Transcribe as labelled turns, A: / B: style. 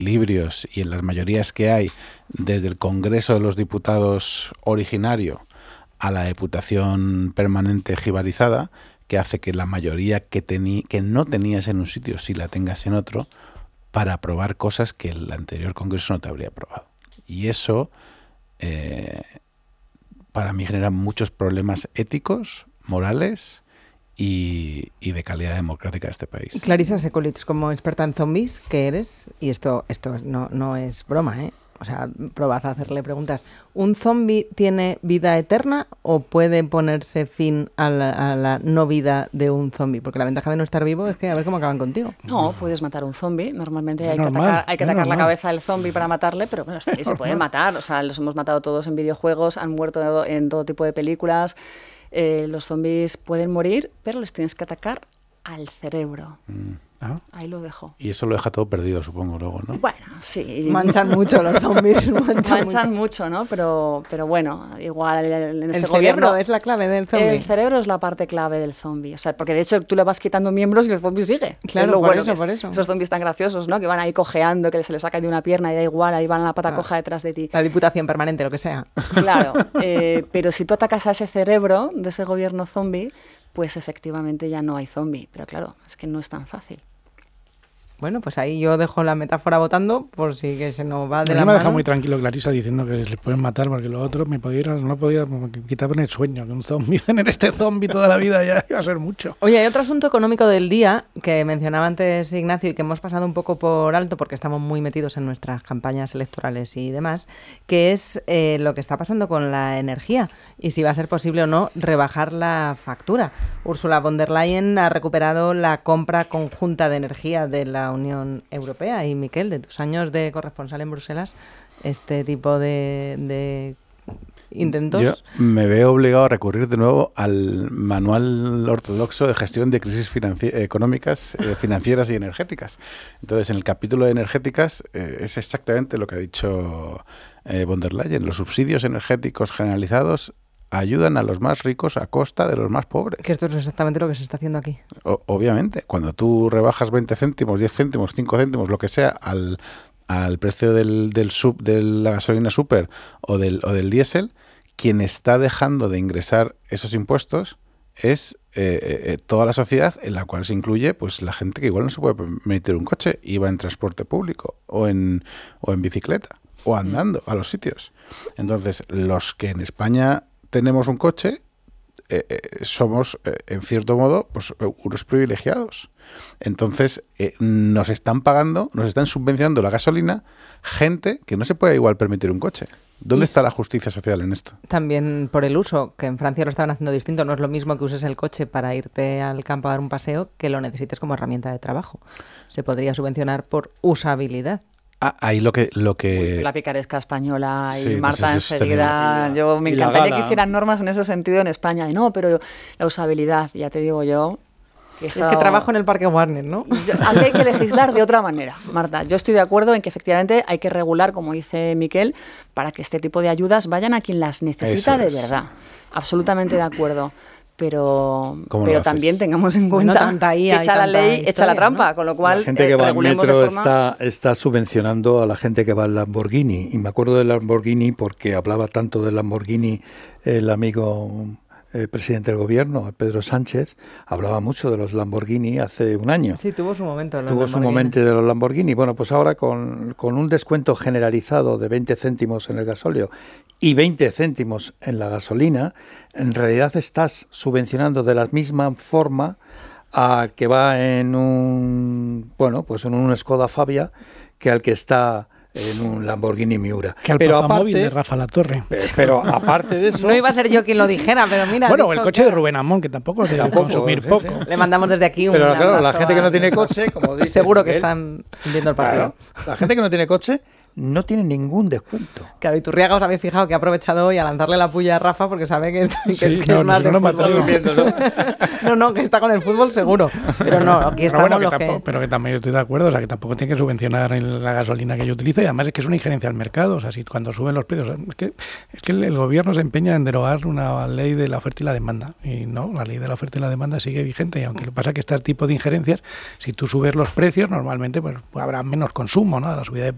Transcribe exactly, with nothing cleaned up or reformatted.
A: equilibrios y en las mayorías que hay desde el Congreso de los Diputados originario a la Diputación permanente jibarizada, que hace que la mayoría que, tení, que no tenías en un sitio sí la tengas en otro, para aprobar cosas que el anterior Congreso no te habría aprobado. Y eso, eh, para mí, genera muchos problemas éticos, morales y, y de calidad democrática de este país.
B: Clarisa Sekolits, como experta en zombies, ¿qué eres? Y esto, esto no, no es broma, ¿eh? O sea, probad a hacerle preguntas. ¿Un zombie tiene vida eterna o puede ponerse fin a la, a la no vida de un zombie? Porque la ventaja de no estar vivo es que a ver cómo acaban contigo.
C: No, puedes matar a un zombie. Normalmente hay
D: normal,
C: que atacar, hay que atacar la
D: normal.
C: cabeza del zombie para matarle, pero bueno, los se pueden matar. O sea, los hemos matado todos en videojuegos, han muerto en todo tipo de películas. Eh, los zombies pueden morir, pero les tienes que atacar al cerebro.
A: Mm.
D: Ah.
C: Ahí lo dejo.
A: Y eso lo deja todo perdido, supongo, luego, ¿no?
C: Bueno, sí.
B: Manchan mucho los zombies. Manchan,
C: Manchan
B: mucho.
C: mucho, ¿no? Pero, pero bueno, igual en este
B: El
C: gobierno...
B: cerebro es la clave del zombie.
C: El cerebro es la parte clave del zombie. O sea, porque de hecho tú le vas quitando miembros y el zombie sigue.
B: Claro,
C: es lo
B: por
C: bueno
B: eso,
C: que es.
B: por eso.
C: Esos zombies tan graciosos, ¿no? Que van ahí cojeando, que se les saca de una pierna y da igual, ahí van la pata
B: Ah.
C: coja detrás de ti.
B: La diputación permanente, lo que sea.
C: Claro, eh, pero si tú atacas a ese cerebro de ese gobierno zombie, pues efectivamente ya no hay zombie. Pero claro, es que no es tan fácil.
B: Bueno, pues ahí yo dejo la metáfora votando por si que se nos va de
D: A
B: la
D: mí me ha dejado
B: mano.
D: muy tranquilo Clarisa diciendo que les pueden matar porque los otros me podía, no podía quitarme el sueño, que un zombie, tener este zombie toda la vida ya iba a ser mucho.
B: Oye, hay otro asunto económico del día que mencionaba antes Ignacio y que hemos pasado un poco por alto porque estamos muy metidos en nuestras campañas electorales y demás, que es eh, lo que está pasando con la energía y si va a ser posible o no rebajar la factura. Ursula von der Leyen ha recuperado la compra conjunta de energía de la Unión Europea. Y Miquel, de tus años de corresponsal en Bruselas, este tipo de, de intentos...
A: Yo me veo obligado a recurrir de nuevo al manual ortodoxo de gestión de crisis financi- económicas, eh, financieras y energéticas. Entonces, en el capítulo de energéticas eh, es exactamente lo que ha dicho eh, von der Leyen. Los subsidios energéticos generalizados ayudan a los más ricos a costa de los más pobres.
B: Que esto es exactamente lo que se está haciendo aquí.
A: O, obviamente, cuando tú rebajas veinte céntimos, diez céntimos, cinco céntimos, lo que sea, al, al precio del, del sub, de la gasolina super o del, o del diésel, quien está dejando de ingresar esos impuestos es eh, eh, toda la sociedad, en la cual se incluye pues la gente que igual no se puede permitir un coche y va en transporte público o en, o en bicicleta o andando a los sitios. Entonces, los que en España tenemos un coche, eh, eh, somos, eh, en cierto modo, pues unos privilegiados. Entonces, eh, nos están pagando, nos están subvencionando la gasolina gente que no se puede igual permitir un coche. ¿Dónde
B: Y
A: está la justicia social en esto?
B: También por el uso, que en Francia lo estaban haciendo distinto. No es lo mismo que uses el coche para irte al campo a dar un paseo que lo necesites como herramienta de trabajo. Se podría subvencionar por usabilidad.
A: Ah, ahí lo que... Lo que...
C: La picaresca española y
A: Sí, no
C: Marta
A: sé si es
C: enseguida.
E: sostenible.
C: Yo me
E: Y la
C: encantaría
E: gala.
C: que hicieran normas en ese sentido en España. Y no, pero la usabilidad, ya te digo yo. Que
B: Es
C: eso-
B: que trabajo en el Parque Warner, ¿no?
C: Yo- aquí hay que legislar de otra manera, Marta. Yo estoy de acuerdo en que efectivamente hay que regular, como dice Miquel, para que este tipo de ayudas vayan a quien las necesita
A: Eso
C: de
A: es.
C: verdad. Absolutamente de acuerdo. Pero,
A: ¿Cómo lo
C: pero
A: haces?
C: también tengamos en
B: Bueno,
C: cuenta
B: tanta I A
C: que
B: y
C: echa la
B: tanta
C: ley, echa
B: historia,
C: la trampa,
B: ¿no?
C: con lo cual
E: La gente
C: eh,
E: que va al
C: regulemos de
E: metro
C: forma...
E: está, está subvencionando a la gente que va al Lamborghini. Y me acuerdo del Lamborghini porque hablaba tanto del Lamborghini el amigo eh, presidente del gobierno, Pedro Sánchez, hablaba mucho de los Lamborghini hace un año.
B: Sí, tuvo su momento. los
E: Tuvo su
B: Lamborghini.
E: momento de los Lamborghini. Bueno, pues ahora con, con un descuento generalizado de veinte céntimos en el gasóleo y veinte céntimos en la gasolina, en realidad estás subvencionando de la misma forma a que va en un, bueno, pues en un Skoda Fabia que al que está en un Lamborghini Miura.
D: Que al
E: pero
D: papamóvil
E: aparte,
D: de Rafa Latorre.
E: pe- pero aparte de eso,
B: No iba a ser yo quien lo dijera, pero mira. ha
D: Bueno,
B: dicho
D: el coche
B: que-
D: de Rubén Amón, que tampoco debe
E: Tampoco,
D: consumir
E: sí,
D: poco.
E: sí.
B: Le mandamos desde aquí un
E: pero claro, la
B: abrazo
E: gente que
B: a-
E: no tiene coche, como dice
B: Seguro que
E: Miguel,
B: están viendo el partido.
E: claro, la gente que no tiene coche no tiene ningún descuento.
B: Claro, y Turriaga os habéis fijado que ha aprovechado hoy a lanzarle la puya a Rafa porque sabe que, que,
D: Sí,
B: que
D: no,
B: es más de
D: nosotros nos
B: fútbol.
D: matamos.
B: No, no, que está con el fútbol seguro. Pero no, aquí
D: Pero
B: estamos
D: bueno, que
B: los
D: tampoco,
B: que...
D: pero que también estoy de acuerdo, o sea, que tampoco tiene que subvencionar el- la gasolina que yo utilizo y además es que es una injerencia al mercado, o sea, si cuando suben los precios, es que, es que el, el gobierno se empeña en derogar una ley de la oferta y la demanda y no, la ley de la oferta y la demanda sigue vigente y aunque lo que pasa es que este tipo de injerencias, si tú subes los precios, normalmente pues habrá menos consumo, ¿no? La subida de